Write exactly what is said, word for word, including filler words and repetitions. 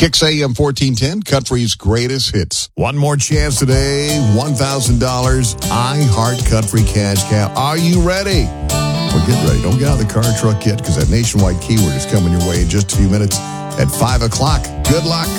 Kicks A M fourteen ten, Country's greatest hits. One more chance today, one thousand dollars, iHeart Country Cash Cow. Are you ready? Well, get ready. Don't get out of the car or truck yet, because that nationwide keyword is coming your way in just a few minutes at five o'clock. Good luck.